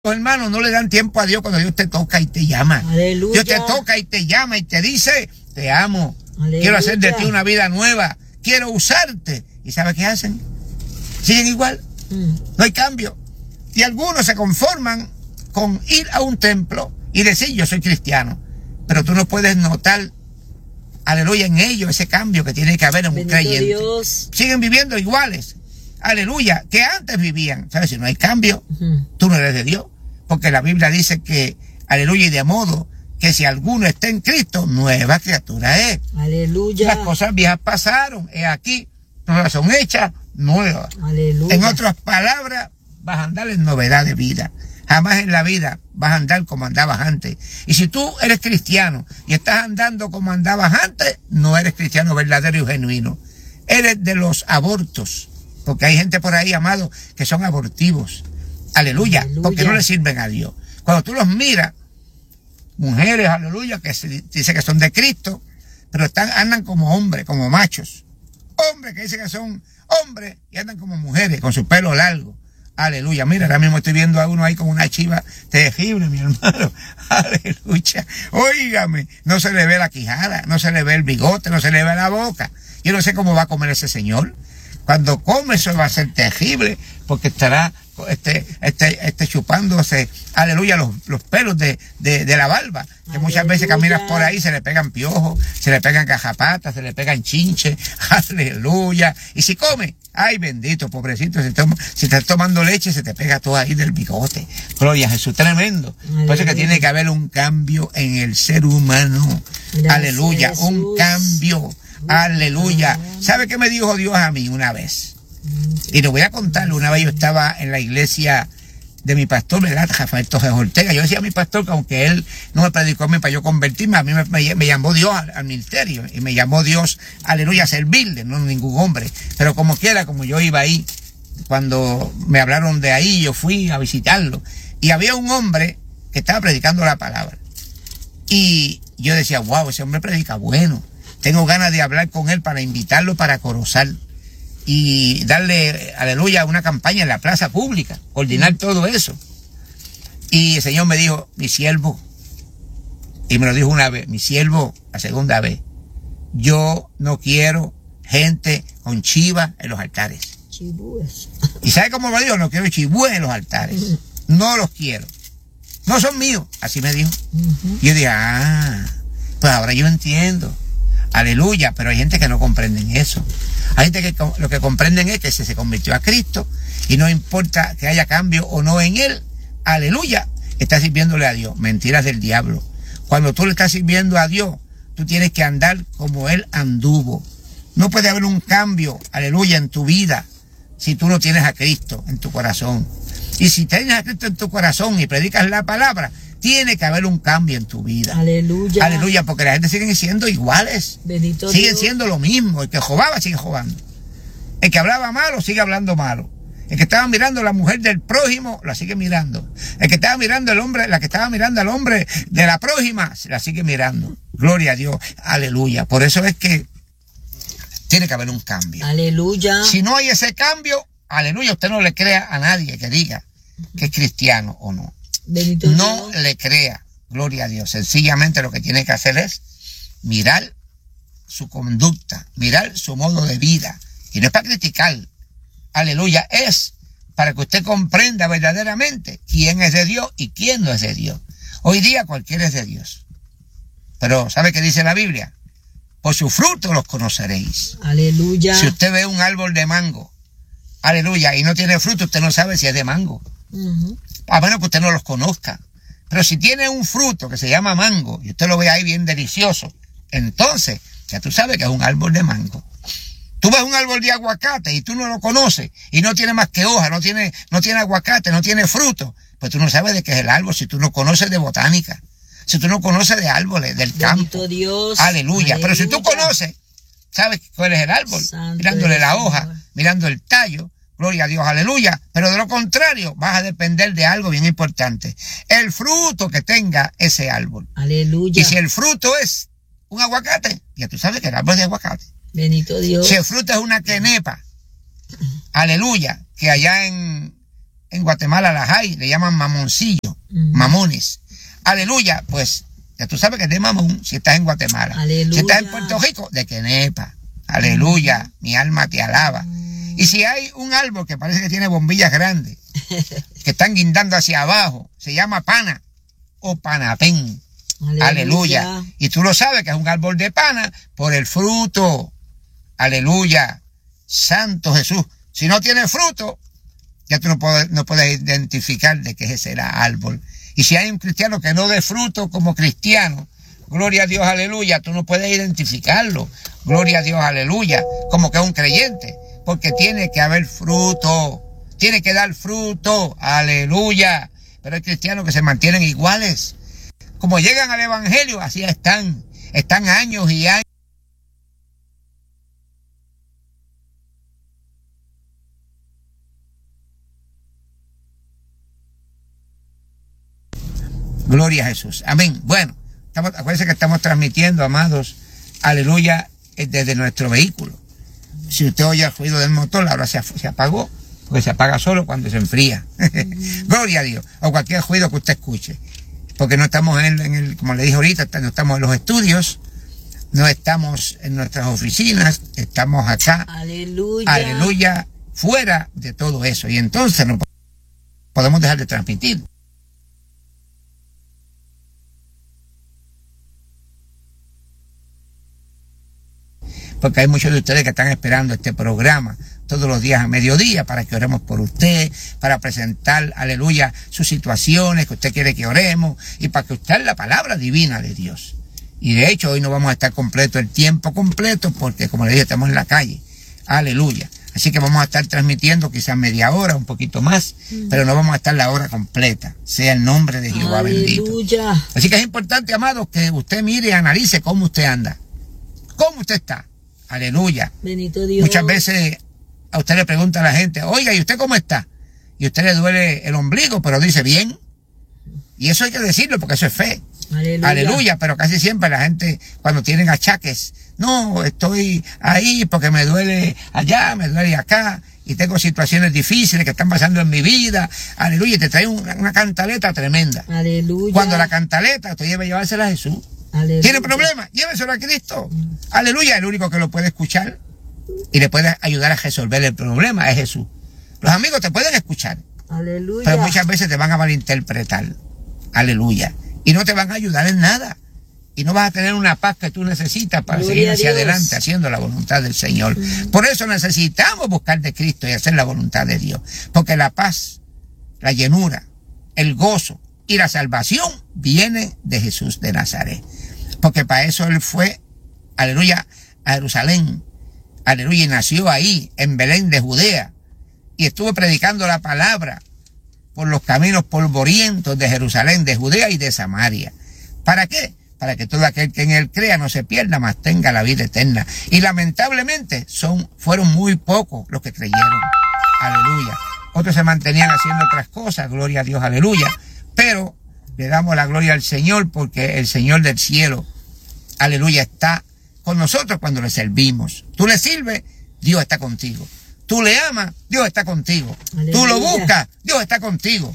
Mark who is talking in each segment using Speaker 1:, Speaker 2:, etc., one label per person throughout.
Speaker 1: Los hermanos no le dan tiempo a Dios cuando Dios te toca y te llama.
Speaker 2: Aleluya.
Speaker 1: Dios te toca y te llama y te dice, te amo.
Speaker 2: Aleluya.
Speaker 1: Quiero hacer de ti una vida nueva. Quiero usarte. ¿Y sabe qué hacen? Siguen igual. No hay cambio. Y algunos se conforman con ir a un templo y decir, yo soy cristiano. Pero tú no puedes notar, aleluya, en ellos ese cambio que tiene que haber en un creyente.
Speaker 2: Dios.
Speaker 1: Siguen viviendo iguales. Aleluya, que antes vivían. ¿Sabes? Si no hay cambio, tú no eres de Dios. Porque la Biblia dice que, aleluya, y de modo que si alguno está en Cristo, nueva criatura es.
Speaker 2: Aleluya.
Speaker 1: Las cosas viejas pasaron, es aquí, todas son hechas nuevas.
Speaker 2: Aleluya.
Speaker 1: En otras palabras, vas a andar en novedad de vida. Jamás en la vida vas a andar como andabas antes. Y si tú eres cristiano y estás andando como andabas antes, no eres cristiano verdadero y genuino. Eres de los abortos. Porque hay gente por ahí, amado, que son abortivos. Aleluya. Porque no le sirven a Dios. Cuando tú los miras, mujeres, aleluya, que se dice que son de Cristo, pero andan como hombres, como machos. Hombres que dicen que son hombres y andan como mujeres, con su pelo largo. Aleluya. Mira, ahora mismo estoy viendo a uno ahí con una chiva terrible, mi hermano. Aleluya. Óigame, no se le ve la quijada, no se le ve el bigote, no se le ve la boca. Yo no sé cómo va a comer ese señor. Cuando come eso va a ser terrible, porque estará chupándose, aleluya, los pelos de la barba, que aleluya. Muchas veces caminas por ahí, se le pegan piojos, se le pegan cajapatas, se le pegan chinches, aleluya. Y si come, ay bendito, pobrecito, si estás tomando leche, se te pega todo ahí del bigote. Gloria a Jesús, tremendo. Aleluya. Por eso que tiene que haber un cambio en el ser humano. Gracias, aleluya, Jesús. Un cambio. Aleluya. ¿Sabe qué me dijo Dios a mí una vez? Y lo voy a contarle. Una vez yo estaba en la iglesia de mi pastor, ¿verdad? Rafael Torres Ortega. Yo decía a mi pastor que aunque él no me predicó a mí para yo convertirme, a mí me llamó Dios al ministerio. Y me llamó Dios, aleluya, a servirle, no ningún hombre. Pero como quiera, como yo iba ahí, cuando me hablaron de ahí, yo fui a visitarlo. Y había un hombre que estaba predicando la palabra. Y yo decía, wow, ese hombre predica bueno. Tengo ganas de hablar con él para invitarlo para Corozal y darle, aleluya, una campaña en la plaza pública, coordinar todo eso. Y el Señor me dijo, mi siervo, y me lo dijo una vez, mi siervo, la segunda vez, yo no quiero gente con chivas en los altares.
Speaker 2: Chibúes.
Speaker 1: ¿Y sabe cómo lo dijo? No quiero chibúes en los altares. No los quiero. No son míos. Así me dijo. Y yo dije, pues ahora yo entiendo. Aleluya, pero hay gente que no comprenden eso. Hay gente que lo que comprenden es que se convirtió a Cristo y no importa que haya cambio o no en él, aleluya, está sirviéndole a Dios. Mentiras del diablo. Cuando tú le estás sirviendo a Dios, tú tienes que andar como él anduvo. No puede haber un cambio, aleluya, en tu vida si tú no tienes a Cristo en tu corazón. Y si tienes a Cristo en tu corazón y predicas la palabra, tiene que haber un cambio en tu vida.
Speaker 2: Aleluya.
Speaker 1: Aleluya, porque la gente sigue siendo iguales.
Speaker 2: Bendito
Speaker 1: siguen
Speaker 2: Dios.
Speaker 1: Siendo lo mismo. El que jodaba sigue jodando. El que hablaba malo sigue hablando malo. El que estaba mirando a la mujer del prójimo la sigue mirando. El que estaba mirando al hombre, la que estaba mirando al hombre de la prójima, la sigue mirando. Gloria a Dios. Aleluya. Por eso es que tiene que haber un cambio.
Speaker 2: Aleluya.
Speaker 1: Si no hay ese cambio, aleluya, usted no le crea a nadie que diga que es cristiano o no.
Speaker 2: Bendito
Speaker 1: no
Speaker 2: Dios.
Speaker 1: le crea, gloria a Dios. Sencillamente lo que tiene que hacer es mirar su conducta, mirar su modo de vida. Y no es para criticar, aleluya, es para que usted comprenda verdaderamente quién es de Dios y quién no es de Dios. Hoy día cualquiera es de Dios. Pero ¿sabe qué dice la Biblia? Por su fruto los conoceréis.
Speaker 2: Aleluya.
Speaker 1: Si usted ve un árbol de mango, aleluya, y no tiene fruto, usted no sabe si es de mango. A menos que usted no los conozca. Pero si tiene un fruto que se llama mango y usted lo ve ahí bien delicioso, entonces ya tú sabes que es un árbol de mango. Tú ves un árbol de aguacate y tú no lo conoces y no tiene más que hoja, no tiene aguacate, no tiene fruto, pues tú no sabes de qué es el árbol si tú no conoces de botánica, si tú no conoces de árboles, del campo.
Speaker 2: Dios.
Speaker 1: Aleluya. Pero si tú conoces, sabes cuál es el árbol,
Speaker 2: Santo
Speaker 1: mirándole la
Speaker 2: Señor.
Speaker 1: hoja, mirando el tallo. Gloria a Dios, aleluya. Pero de lo contrario, vas a depender de algo bien importante. El fruto que tenga ese árbol.
Speaker 2: Aleluya.
Speaker 1: Y si el fruto es un aguacate, ya tú sabes que el árbol es de aguacate.
Speaker 2: Bendito Dios.
Speaker 1: Si el fruto es una quenepa, aleluya, que allá en en Guatemala las hay, le llaman mamoncillo, mamones. Aleluya, pues ya tú sabes que es de mamón si estás en Guatemala.
Speaker 2: Aleluya.
Speaker 1: Si estás en Puerto Rico, de quenepa. Aleluya, mi alma te alaba. Y si hay un árbol que parece que tiene bombillas grandes, que están guindando hacia abajo, se llama pana o panapén. Aleluya. Y tú lo sabes que es un árbol de pana por el fruto. Aleluya. Santo Jesús. Si no tiene fruto, ya tú no puedes identificar de qué es ese árbol. Y si hay un cristiano que no dé fruto como cristiano, gloria a Dios, aleluya, tú no puedes identificarlo. Gloria a Dios, aleluya, como que es un creyente. Porque tiene que haber fruto. Tiene que dar fruto. Aleluya. Pero hay cristianos que se mantienen iguales. Como llegan al evangelio, así están. Están años y años. Gloria a Jesús. Amén. Bueno, acuérdense que estamos transmitiendo, amados, aleluya, desde nuestro vehículo. Si usted oye el ruido del motor, ahora se apagó, porque se apaga solo cuando se enfría. Gloria a Dios. O cualquier ruido que usted escuche. Porque no estamos como le dije ahorita, no estamos en los estudios, no estamos en nuestras oficinas, estamos acá.
Speaker 2: Aleluya.
Speaker 1: Aleluya, fuera de todo eso. Y entonces no podemos dejar de transmitir. Porque hay muchos de ustedes que están esperando este programa todos los días a mediodía para que oremos por usted, para presentar, aleluya, sus situaciones que usted quiere que oremos y para que usted la palabra divina de Dios. Y de hecho hoy no vamos a estar completo el tiempo completo porque, como le dije, estamos en la calle. Aleluya. Así que vamos a estar transmitiendo quizás media hora, un poquito más, pero no vamos a estar la hora completa. Sea el nombre de Jehová bendito. Así que es importante, amados, que usted mire y analice cómo usted anda, cómo usted está. Aleluya.
Speaker 2: Bendito Dios.
Speaker 1: Muchas veces a usted le pregunta a la gente, oiga, ¿y usted cómo está? Y a usted le duele el ombligo, pero dice bien. Y eso hay que decirlo porque eso es fe.
Speaker 2: Aleluya.
Speaker 1: Aleluya, pero casi siempre la gente cuando tienen achaques, no, estoy ahí porque me duele allá, me duele acá, y tengo situaciones difíciles que están pasando en mi vida. Aleluya, y te trae una cantaleta tremenda.
Speaker 2: Aleluya.
Speaker 1: Cuando la cantaleta usted debe llevársela a Jesús.
Speaker 2: Aleluya.
Speaker 1: ¿Tiene problemas? Lléveselo a Cristo. Aleluya, el único que lo puede escuchar y le puede ayudar a resolver el problema es Jesús. Los amigos te pueden escuchar,
Speaker 2: Aleluya.
Speaker 1: pero muchas veces te van a malinterpretar. Aleluya. Y no te van a ayudar en nada. Y no vas a tener una paz que tú necesitas para seguir hacia adelante haciendo la voluntad del Señor. Por eso necesitamos buscar de Cristo y hacer la voluntad de Dios. Porque la paz, la llenura, el gozo y la salvación viene de Jesús de Nazaret. Porque para eso Él fue, aleluya, a Jerusalén. Aleluya, y nació ahí, en Belén de Judea. Y estuvo predicando la palabra por los caminos polvorientos de Jerusalén, de Judea y de Samaria. ¿Para qué? Para que todo aquel que en Él crea no se pierda, mas tenga la vida eterna. Y lamentablemente fueron muy pocos los que creyeron. Aleluya. Otros se mantenían haciendo otras cosas, gloria a Dios, aleluya. Pero le damos la gloria al Señor porque el Señor del cielo, aleluya, está con nosotros cuando le servimos. Tú le sirves, Dios está contigo. Tú le amas, Dios está contigo. Aleluya. Tú lo buscas, Dios está contigo.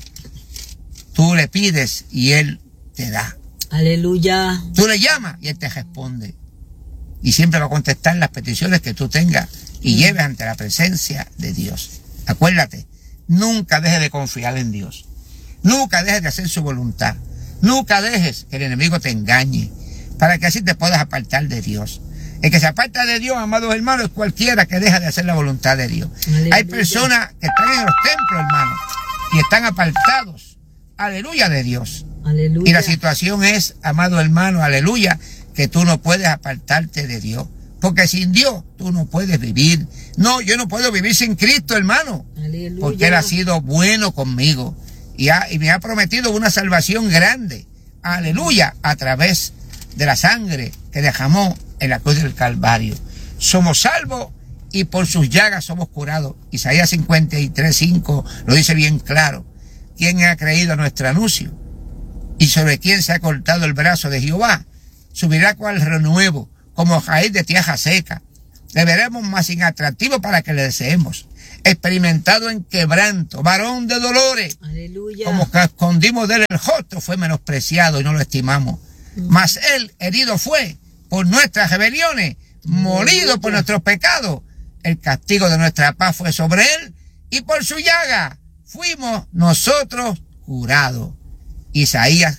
Speaker 1: Tú le pides y Él te da.
Speaker 2: Aleluya.
Speaker 1: Tú le llamas y Él te responde. Y siempre va a contestar las peticiones que tú tengas y lleves ante la presencia de Dios. Acuérdate, nunca dejes de confiar en Dios. Nunca dejes de hacer su voluntad. Nunca dejes que el enemigo te engañe, para que así te puedas apartar de Dios. El que se aparta de Dios, amados hermanos, es cualquiera que deja de hacer la voluntad de Dios. Aleluya. Hay personas que están en los templos, hermanos, y están apartados, aleluya, de Dios.
Speaker 2: Aleluya.
Speaker 1: Y la situación es, amado hermano, aleluya, que tú no puedes apartarte de Dios. Porque sin Dios tú no puedes vivir. No, yo no puedo vivir sin Cristo, hermano.
Speaker 2: Aleluya.
Speaker 1: Porque Él ha sido bueno conmigo. Y me ha prometido una salvación grande. Aleluya, a través de la sangre que derramó en la cruz del Calvario. Somos salvos y por sus llagas somos curados. Isaías 53:5 lo dice bien claro. ¿Quién ha creído a nuestro anuncio? Y sobre quién se ha cortado el brazo de Jehová, subirá cual renuevo, como raíz de tierra seca. Le veremos más inatractivo para que le deseemos. experimentado en quebranto, varón de dolores.
Speaker 2: Aleluya.
Speaker 1: Como que escondimos de él el rostro, fue menospreciado y no lo estimamos. Mas él herido fue por nuestras rebeliones, molido por nuestros pecados. El castigo de nuestra paz fue sobre él, y por su llaga fuimos nosotros curados. Isaías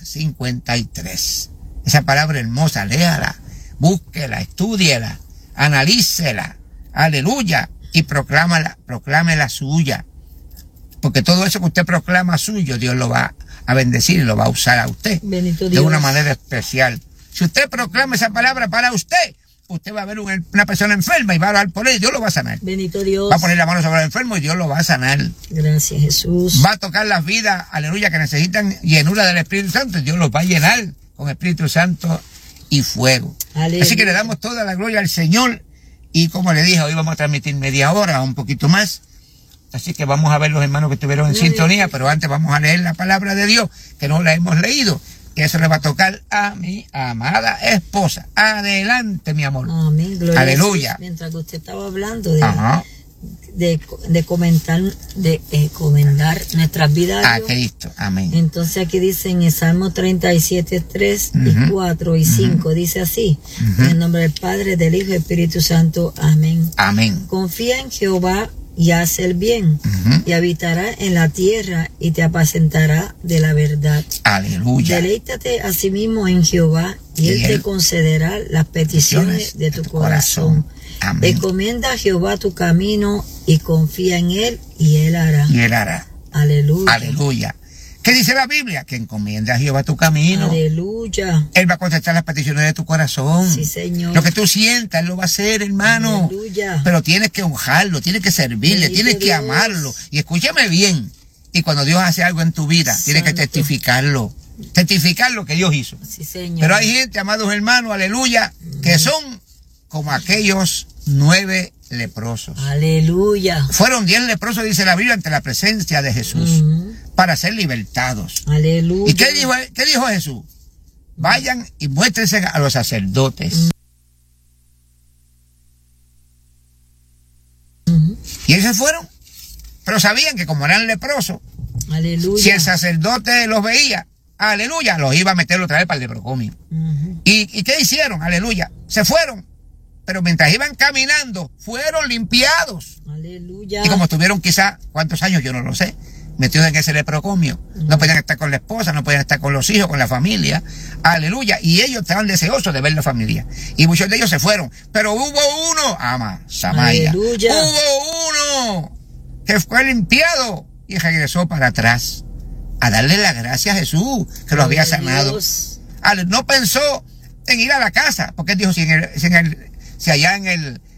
Speaker 1: 53. Esa palabra hermosa, léala, búsquela, estúdiela, analícela, aleluya, y proclámela suya. Porque todo eso que usted proclama suyo, Dios lo va a bendecir y lo va a usar a usted.
Speaker 2: Bendito
Speaker 1: de
Speaker 2: Dios.
Speaker 1: una manera especial. Si usted proclama esa palabra para usted, usted va a ver una persona enferma y va a orar por él y Dios lo va a sanar.
Speaker 2: Bendito Dios.
Speaker 1: Va a poner la mano sobre el enfermo y Dios lo va a sanar.
Speaker 2: Gracias, Jesús.
Speaker 1: Va a tocar las vidas, aleluya, que necesitan llenura del Espíritu Santo y Dios los va a llenar con Espíritu Santo y fuego.
Speaker 2: Aleluya.
Speaker 1: Así que le damos toda la gloria al Señor y como le dije, hoy vamos a transmitir media hora o un poquito más. Así que vamos a ver los hermanos que estuvieron en sintonía, pero antes vamos a leer la palabra de Dios, que no la hemos leído, que eso le va a tocar a mi amada esposa. Adelante, mi amor.
Speaker 2: Amén, gloria
Speaker 1: Aleluya.
Speaker 2: a Jesús. Mientras que usted estaba hablando
Speaker 1: Ajá.
Speaker 2: de comentar, de encomendar nuestras vidas a
Speaker 1: A
Speaker 2: Dios.
Speaker 1: Cristo, amén.
Speaker 2: Entonces aquí dice en el Salmo 37, 3 y 4 y 5, dice así, en el nombre del Padre, del Hijo y del Espíritu Santo, amén.
Speaker 1: Amén.
Speaker 2: Confía en Jehová y haz el bien, y habitará en la tierra y te apacentará de la verdad.
Speaker 1: Aleluya.
Speaker 2: Deleítate asimismo en Jehová y él te concederá las peticiones de tu corazón.
Speaker 1: Amén.
Speaker 2: Encomienda a Jehová tu camino y confía en él y él hará.
Speaker 1: Y él hará.
Speaker 2: Aleluya.
Speaker 1: Aleluya. ¿Qué dice la Biblia? Que encomienda a Jehová tu camino.
Speaker 2: Aleluya.
Speaker 1: Él va a contestar las peticiones de tu corazón.
Speaker 2: Sí, Señor.
Speaker 1: Lo que tú sientas, Él lo va a hacer, hermano.
Speaker 2: Aleluya.
Speaker 1: Pero tienes que honrarlo, tienes que servirle,
Speaker 2: Bendito
Speaker 1: tienes que
Speaker 2: Dios.
Speaker 1: amarlo. Y escúchame bien. Y cuando Dios hace algo en tu vida, tienes que
Speaker 2: Santo.
Speaker 1: testificarlo. Testificar lo que Dios hizo.
Speaker 2: Sí, Señor.
Speaker 1: Pero hay gente, amados hermanos, aleluya, que son como aquellos 9 leprosos.
Speaker 2: Aleluya.
Speaker 1: Fueron 10 leprosos, dice la Biblia, ante la presencia de Jesús, para ser libertados.
Speaker 2: Aleluya.
Speaker 1: ¿Y qué dijo Jesús? Vayan y muéstrense a los sacerdotes. Y ellos se fueron, pero sabían que como eran leprosos,
Speaker 2: Aleluya.
Speaker 1: si el sacerdote los veía, aleluya, los iba a meter otra vez para el leprocomio. ¿Y qué hicieron? Aleluya, se fueron, pero mientras iban caminando, fueron limpiados.
Speaker 2: Aleluya.
Speaker 1: Y como estuvieron quizá, ¿cuántos años? Yo no lo sé, metidos en ese leprocomio. No podían estar con la esposa, no podían estar con los hijos, con la familia. Aleluya. Y ellos estaban deseosos de ver la familia. Y muchos de ellos se fueron. Pero hubo uno, Samaya.
Speaker 2: Aleluya.
Speaker 1: Hubo uno que fue limpiado y regresó para atrás a darle la gracia a Jesús, que lo había sanado.
Speaker 2: Dios.
Speaker 1: No pensó en ir a la casa, porque él dijo, si allá en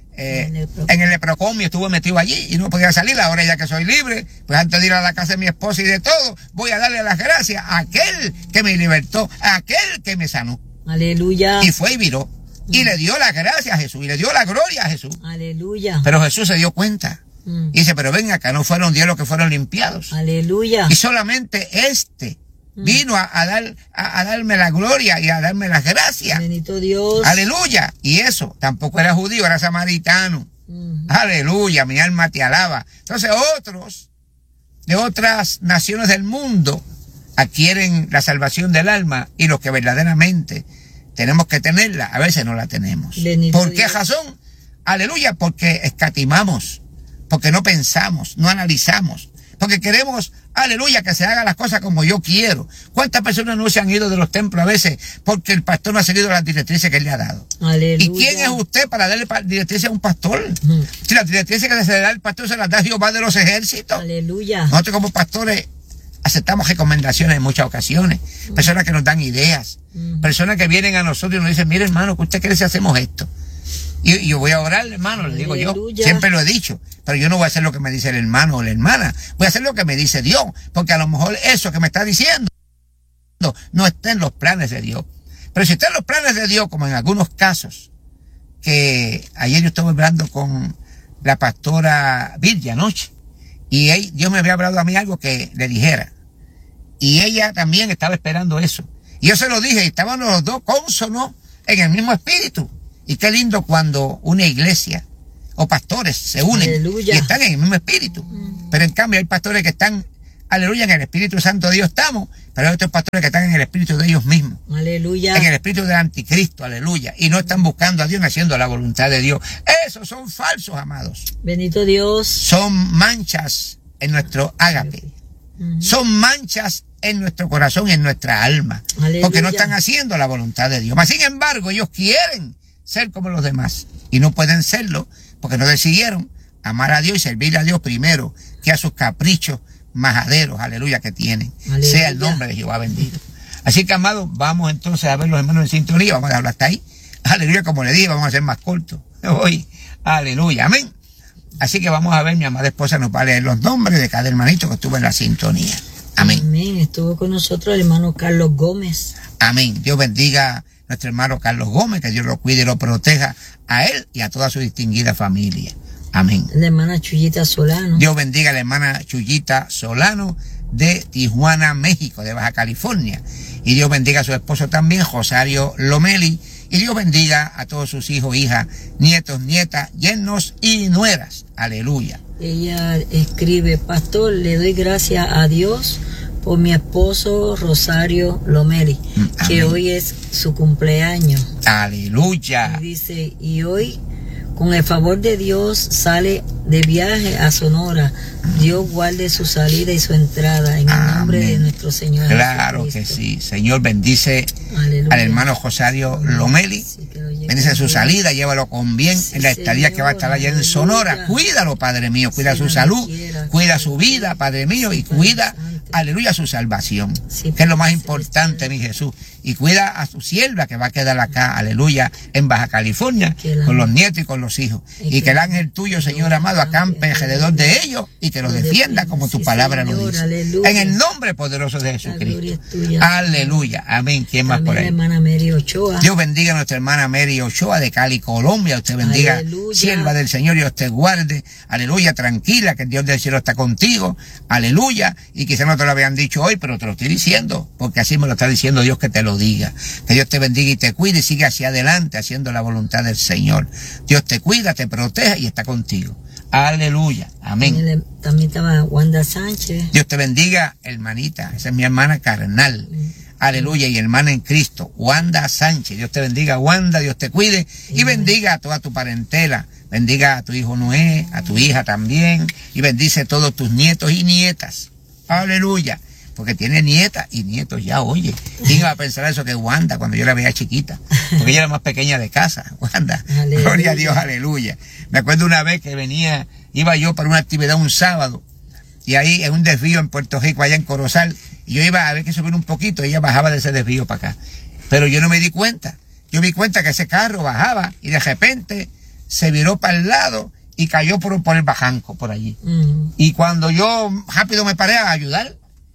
Speaker 1: el leprocomio estuve metido allí y no podía salir, ahora ya que soy libre, pues antes de ir a la casa de mi esposa y de todo, voy a darle las gracias a aquel que me libertó, a aquel que me sanó.
Speaker 2: Aleluya.
Speaker 1: Y fue y viró, y le dio la gracia a Jesús, y le dio la gloria a Jesús.
Speaker 2: Aleluya.
Speaker 1: Pero Jesús se dio cuenta, y dice, pero ven acá, no fueron 10 los que fueron limpiados,
Speaker 2: Aleluya.
Speaker 1: y solamente vino a darme la gloria y a darme las gracias.
Speaker 2: Bendito Dios.
Speaker 1: Aleluya. Y eso, tampoco era judío, era samaritano. Aleluya, mi alma te alaba. Entonces otros de otras naciones del mundo adquieren la salvación del alma y los que verdaderamente tenemos que tenerla, a veces no la tenemos.
Speaker 2: Bendito
Speaker 1: ¿Por qué
Speaker 2: Dios.
Speaker 1: razón? Aleluya, porque escatimamos, porque no pensamos, no analizamos, porque queremos, aleluya, que se hagan las cosas como yo quiero. ¿Cuántas personas no se han ido de los templos a veces porque el pastor no ha seguido las directrices que él le ha dado?
Speaker 2: Aleluya.
Speaker 1: ¿Y quién es usted para darle directrices a un pastor? Si las directrices que se le da al pastor se las da Jehová de los ejércitos.
Speaker 2: Aleluya.
Speaker 1: Nosotros como pastores aceptamos recomendaciones en muchas ocasiones. Personas que nos dan ideas. Personas que vienen a nosotros y nos dicen, mire hermano, ¿qué usted cree si hacemos esto? Y yo voy a orar, hermano, le digo yo.
Speaker 2: Aleluya.
Speaker 1: Siempre lo he dicho. Pero yo no voy a hacer lo que me dice el hermano o la hermana. Voy a hacer lo que me dice Dios. Porque a lo mejor eso que me está diciendo no está en los planes de Dios. Pero si está en los planes de Dios, como en algunos casos, que ayer yo estuve hablando con la pastora Virgia anoche, y Dios me había hablado a mí algo que le dijera. Y ella también estaba esperando eso. Y yo se lo dije, y estábamos los dos cónsonos en el mismo espíritu. Y qué lindo cuando una iglesia o pastores se unen
Speaker 2: Aleluya.
Speaker 1: y están en el mismo espíritu. Pero en cambio hay pastores que están, aleluya, en el Espíritu Santo de Dios estamos, pero hay otros pastores que están en el espíritu de ellos mismos.
Speaker 2: Aleluya.
Speaker 1: En el espíritu del anticristo, aleluya. Y no están buscando a Dios, haciendo la voluntad de Dios. Esos son falsos, amados.
Speaker 2: Bendito Dios.
Speaker 1: Son manchas en nuestro ágape. Son manchas en nuestro corazón y en nuestra alma.
Speaker 2: Aleluya.
Speaker 1: Porque no están haciendo la voluntad de Dios. Mas, sin embargo, ellos quieren ser como los demás. Y no pueden serlo porque no decidieron amar a Dios y servir a Dios primero que a sus caprichos majaderos, aleluya, que tienen.
Speaker 2: Aleluya.
Speaker 1: Sea el nombre de Jehová bendito. Así que, amados, vamos entonces a ver los hermanos en sintonía. Vamos a hablar hasta ahí. Aleluya, como le dije, vamos a ser más cortos hoy. Aleluya, amén. Así que vamos a ver, mi amada esposa nos va a leer los nombres de cada hermanito que estuvo en la sintonía. Amén.
Speaker 2: Amén. Estuvo con nosotros el hermano Carlos Gómez.
Speaker 1: Amén. Dios bendiga a nuestro hermano Carlos Gómez, que Dios lo cuide y lo proteja a él y a toda su distinguida familia. Amén.
Speaker 2: La hermana Chuyita Solano.
Speaker 1: Dios bendiga a la hermana Chuyita Solano de Tijuana, México, de Baja California. Y Dios bendiga a su esposo también, Rosario Lomeli. Y Dios bendiga a todos sus hijos, hijas, nietos, nietas, yernos y nueras. Aleluya.
Speaker 2: Ella escribe: Pastor, le doy gracias a Dios por mi esposo Rosario Lomeli, que hoy es su cumpleaños.
Speaker 1: Aleluya.
Speaker 2: Y dice, y hoy, con el favor de Dios, sale de viaje a Sonora. Dios guarde su salida y su entrada en el nombre de nuestro Señor
Speaker 1: Claro
Speaker 2: Jesucristo.
Speaker 1: que sí. Señor, bendice
Speaker 2: Aleluya.
Speaker 1: al hermano Rosario Lomeli.
Speaker 2: Sí, que lo lleve
Speaker 1: Bendice su
Speaker 2: bien.
Speaker 1: salida, llévalo con bien
Speaker 2: Sí,
Speaker 1: en la estadía
Speaker 2: Señor,
Speaker 1: que va a estar allá en
Speaker 2: aleluya.
Speaker 1: Sonora. Cuídalo, Padre mío, cuida
Speaker 2: Sí,
Speaker 1: su
Speaker 2: donde
Speaker 1: salud,
Speaker 2: quiera,
Speaker 1: cuida
Speaker 2: que
Speaker 1: su vida, Padre mío, y
Speaker 2: Sí,
Speaker 1: cuida,
Speaker 2: Padre Santo.
Speaker 1: aleluya, su salvación,
Speaker 2: Sí,
Speaker 1: que es lo más
Speaker 2: Padre
Speaker 1: importante,
Speaker 2: celestial.
Speaker 1: mi Jesús. Y cuida a su sierva que va a quedar acá, aleluya, en Baja California,
Speaker 2: Que el
Speaker 1: con los
Speaker 2: ángel-
Speaker 1: nietos y con los hijos.
Speaker 2: y
Speaker 1: Y que el
Speaker 2: que-
Speaker 1: ángel tuyo, Señor amado, acampe alrededor de ellos y que los defienda como tu
Speaker 2: Sí,
Speaker 1: palabra lo
Speaker 2: Señor,
Speaker 1: dice.
Speaker 2: aleluya.
Speaker 1: En el nombre poderoso de
Speaker 2: La gloria
Speaker 1: Jesucristo.
Speaker 2: es tuya.
Speaker 1: Aleluya. Amén. ¿Quién más
Speaker 2: También
Speaker 1: por
Speaker 2: la
Speaker 1: ahí?
Speaker 2: hermana Mary Ochoa.
Speaker 1: Dios bendiga a nuestra hermana Mary Ochoa de Cali, Colombia. Usted bendiga,
Speaker 2: Aleluya.
Speaker 1: sierva del Señor, y Dios te guarde. Aleluya, tranquila, que el Dios del cielo está contigo. Aleluya. Y quizás no te lo habían dicho hoy, pero te lo estoy diciendo, porque así me lo está diciendo Dios, que te lo diga. Que Dios te bendiga y te cuide y siga hacia adelante haciendo la voluntad del Señor. Dios te cuida, te proteja y está contigo. Aleluya. Amén.
Speaker 2: También estaba Wanda Sánchez.
Speaker 1: Dios te bendiga, hermanita. Esa es mi hermana carnal. Aleluya. Y hermana en Cristo, Wanda Sánchez. Dios te bendiga, Wanda. Dios te cuide y bendiga a toda tu parentela. Bendiga a tu hijo Noé, a tu hija también. Y bendice a todos tus nietos y nietas. Aleluya. Porque tiene nietas y nietos ya, oye. ¿Quién iba a pensar eso que Wanda cuando yo la veía chiquita? Porque ella era más pequeña de casa, Wanda.
Speaker 2: Aleluya.
Speaker 1: Gloria a Dios, aleluya. Me acuerdo una vez que iba yo para una actividad un sábado, y ahí en un desvío en Puerto Rico, allá en Corozal, y yo iba a ver que subir un poquito, y ella bajaba de ese desvío para acá. Pero yo no me di cuenta. Yo vi cuenta que ese carro bajaba, y de repente se viró para el lado, y cayó por el bajanco, por allí. Y cuando yo rápido me paré a ayudar,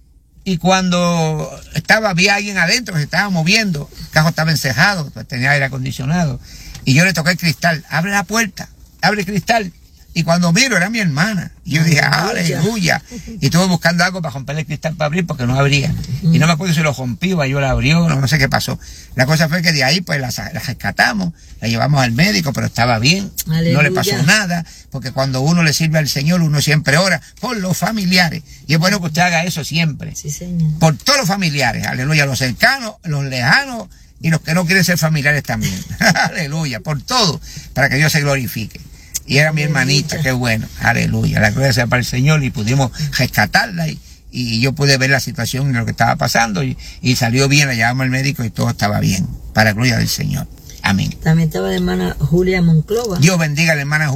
Speaker 1: y cuando había alguien adentro que se estaba moviendo, el carro estaba encejado, pues tenía aire acondicionado, y yo le toqué el cristal: abre la puerta, abre el cristal. Y cuando miro, era mi hermana. Y yo dije, aleluya. Y estuve buscando algo para romper el cristal para abrir, porque no abría. Y no me acuerdo si lo rompí o yo la abrió, no sé qué pasó. La cosa fue que de ahí pues la rescatamos, la llevamos al médico, pero estaba bien.
Speaker 2: Aleluya.
Speaker 1: No le pasó nada, porque cuando uno le sirve al Señor, uno siempre ora por los familiares. Y es bueno que usted haga eso siempre.
Speaker 2: Sí, Señor.
Speaker 1: Por todos los familiares, aleluya, los cercanos, los lejanos y los que no quieren ser familiares también. Aleluya, por todo, para que Dios se glorifique. Y era mi hermanita, qué bueno, aleluya, la gloria sea para el Señor, y pudimos rescatarla y yo pude ver la situación de lo que estaba pasando y salió bien, la llevamos al médico y todo estaba bien, para la gloria del Señor. Amén.
Speaker 2: También estaba la hermana Julia Monclova.
Speaker 1: Dios bendiga a la hermana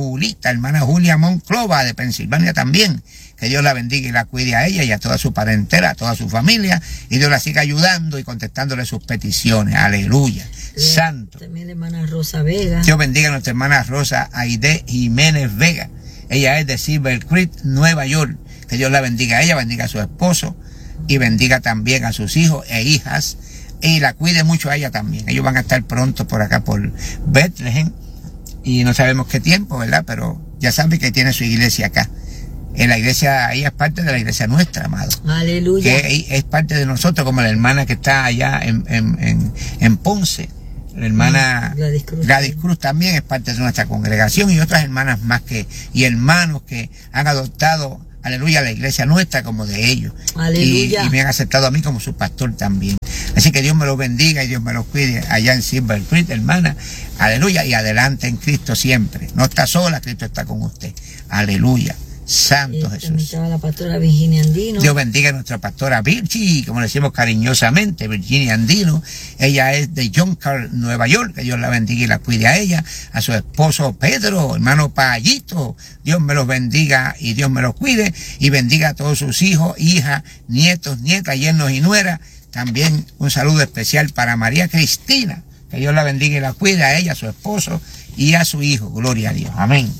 Speaker 1: Julia Monclova de Pensilvania también. Que Dios la bendiga y la cuide a ella y a toda su parentela, a toda su familia. Y Dios la siga ayudando y contestándole sus peticiones. Aleluya. Santo.
Speaker 2: También la hermana Rosa Vega.
Speaker 1: Dios bendiga a nuestra hermana Rosa Aide Jiménez Vega. Ella es de Silver Creek, Nueva York. Que Dios la bendiga a ella, bendiga a su esposo y bendiga también a sus hijos e hijas. Y la cuide mucho a ella también. Ellos van a estar pronto por acá, por Bethlehem. Y no sabemos qué tiempo, ¿verdad? Pero ya sabe que tiene su iglesia acá. En la iglesia, ella es parte de la iglesia nuestra, amado.
Speaker 2: Aleluya.
Speaker 1: Que es parte de nosotros, como la hermana que está allá en Ponce. La hermana
Speaker 2: Gladys
Speaker 1: Cruz también es parte de nuestra congregación, y otras hermanas más y hermanos que han adoptado, aleluya, la iglesia nuestra como de ellos.
Speaker 2: Aleluya.
Speaker 1: Y me han aceptado a mí como su pastor también. Así que Dios me los bendiga y Dios me los cuide allá en Silver Creek, hermana. Aleluya. Y adelante en Cristo siempre. No está sola, Cristo está con usted. Aleluya. Santo Jesús.
Speaker 2: Estaba la pastora Virginia Andino.
Speaker 1: Dios bendiga a nuestra pastora Virgi, como le decimos cariñosamente, Virginia Andino. Ella es de Yonkers, Nueva York. Que Dios la bendiga y la cuide a ella. A su esposo Pedro, hermano Payito. Dios me los bendiga y Dios me los cuide. Y bendiga a todos sus hijos, hijas, nietos, nietas, yernos y nueras. También un saludo especial para María Cristina. Que Dios la bendiga y la cuide a ella, a su esposo y a su hijo. Gloria a Dios. Amén.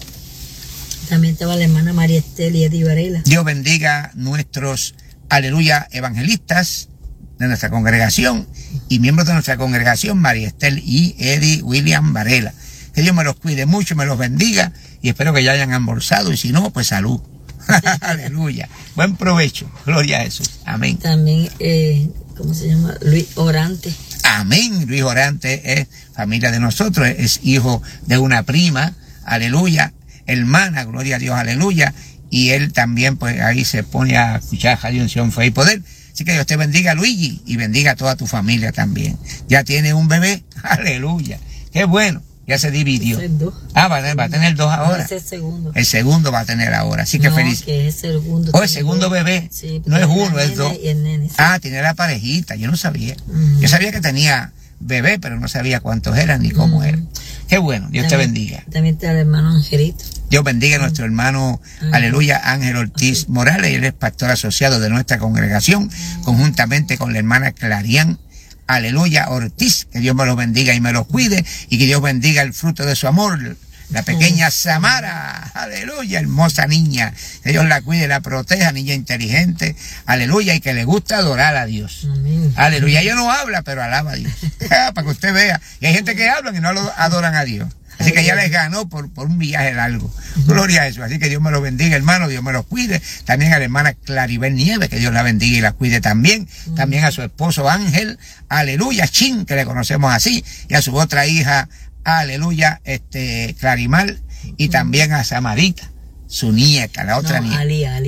Speaker 2: También estaba la hermana María Estel y Eddie Varela.
Speaker 1: Dios bendiga nuestros, aleluya, evangelistas de nuestra congregación y miembros de nuestra congregación, María Estel y Eddie William Varela. Que Dios me los cuide mucho, me los bendiga y espero que ya hayan almorzado, y si no, pues salud. Aleluya. Buen provecho. Gloria a Jesús. Amén.
Speaker 2: También, ¿cómo se llama? Luis Orante.
Speaker 1: Amén. Luis Orante es familia de nosotros, es hijo de una prima. Aleluya. Hermana, gloria a Dios, aleluya, y él también pues ahí se pone a escuchar Radio Unción, Fe y Poder. Así que Dios te bendiga, Luigi, y bendiga a toda tu familia también. Ya tiene un bebé, aleluya, qué bueno, ya se dividió. Va a tener dos ahora.
Speaker 2: Es el segundo.
Speaker 1: El segundo va a tener ahora, así que feliz.
Speaker 2: Que es el segundo.
Speaker 1: Oh, el segundo bebé,
Speaker 2: sí,
Speaker 1: no es uno, es dos.
Speaker 2: Y el nene, sí.
Speaker 1: Tiene la parejita, yo no sabía. Yo sabía que tenía bebé, pero no sabía cuántos eran ni cómo eran. Qué bueno, Dios te bendiga.
Speaker 2: También está el hermano Angelito.
Speaker 1: Dios bendiga a nuestro hermano, aleluya, Ángel Ortiz Morales. Él es pastor asociado de nuestra congregación, conjuntamente con la hermana Clarián, aleluya, Ortiz. Que Dios me los bendiga y me los cuide, y que Dios bendiga el fruto de su amor, la pequeña Samara, aleluya, hermosa niña. Que Dios la cuide, la proteja, niña inteligente, aleluya, y que le gusta adorar a Dios.
Speaker 2: Amén.
Speaker 1: Aleluya. Ella no habla, pero alaba a Dios. Para que usted vea. Y hay gente que habla y no lo adoran a Dios. Así que ella les ganó por un viaje largo. Gloria a eso. Así que Dios me los bendiga, hermano. Dios me los cuide. También a la hermana Claribel Nieves, que Dios la bendiga y la cuide también. También a su esposo Ángel, aleluya, Chin, que le conocemos así. Y a su otra hija, aleluya, Clarimal. Y también a Samarita, su nieta, la otra nieta.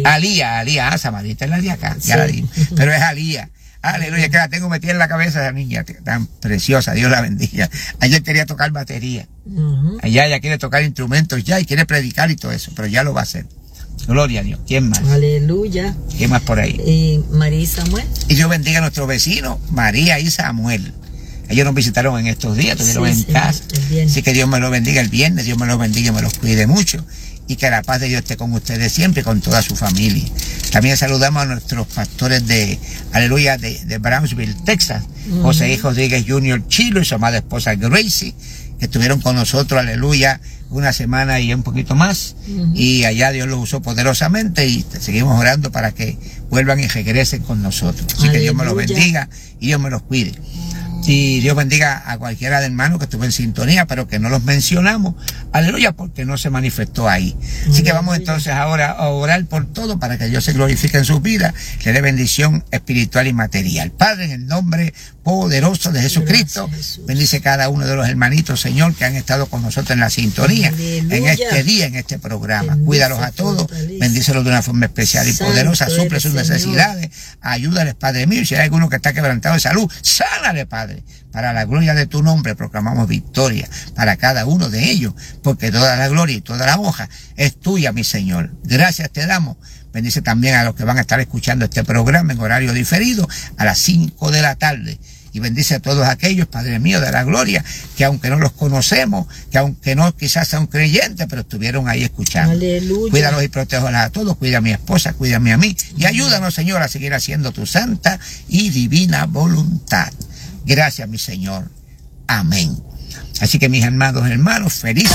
Speaker 1: Alía. Samarita es la de acá, ya la digo. Pero es Alía. Aleluya, que la tengo metida en la cabeza esa niña tan preciosa, Dios la bendiga. Ayer quería tocar batería. Allá ella quiere tocar instrumentos ya y quiere predicar y todo eso, pero ya lo va a hacer. Gloria a Dios. ¿Quién más?
Speaker 2: Aleluya.
Speaker 1: ¿Quién más por ahí?
Speaker 2: Y María y Samuel.
Speaker 1: Y Dios bendiga a nuestros vecinos, María y Samuel. Ellos nos visitaron en estos días, estuvieron en casa. Así que Dios me los bendiga el viernes, Dios me los bendiga y me los cuide mucho. Y que la paz de Dios esté con ustedes siempre y con toda su familia. También saludamos a nuestros pastores de, aleluya, de Brownsville, Texas. José Rodríguez Jr. Chilo y su amada esposa Gracie, que estuvieron con nosotros, aleluya, una semana y un poquito más. Y allá Dios los usó poderosamente y seguimos orando para que vuelvan y regresen con nosotros. Así que Dios me los bendiga y Dios me los cuide. Y Dios bendiga a cualquiera de hermanos que estuvo en sintonía, pero que no los mencionamos, aleluya, porque no se manifestó ahí. Así que vamos entonces ahora a orar por todo para que Dios se glorifique en sus vidas, le dé bendición espiritual y material. Padre, en el nombre poderoso de Jesucristo, bendice cada uno de los hermanitos, Señor, que han estado con nosotros en la sintonía, en este día, en este programa. Cuídalos a todos, bendícelos de una forma especial y poderosa, suple sus necesidades, ayúdales, Padre mío. Si hay alguno que está quebrantado de salud, sánale, Padre. Para la gloria de tu nombre proclamamos victoria para cada uno de ellos, porque toda la gloria y toda la hoja es tuya, mi Señor. Gracias te damos. Bendice también a los que van a estar escuchando este programa en horario diferido a las 5 de la tarde. Y bendice a todos aquellos, Padre mío, de la gloria, que aunque no los conocemos, que aunque no quizás sean creyentes, pero estuvieron ahí escuchando.
Speaker 2: Aleluya.
Speaker 1: Cuídalos y protéjalos a todos, cuida a mi esposa, cuídame a mí, y ayúdanos, Señor, a seguir haciendo tu santa y divina voluntad. Gracias, mi Señor. Amén. Así que mis amados hermanos, feliz